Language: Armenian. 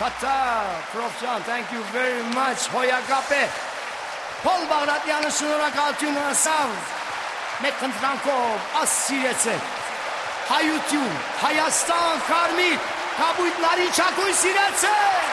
Tata, Prof Jan, thank you very much. Հոյակապե Փոլ Բաղրատյանը շնորհակալություն ասավ մեկ խնդրանքով ասիրեցեք Հայություն, Հայաստան, Կարմիր, Կապույտ Նարինչակույն սիրեցեք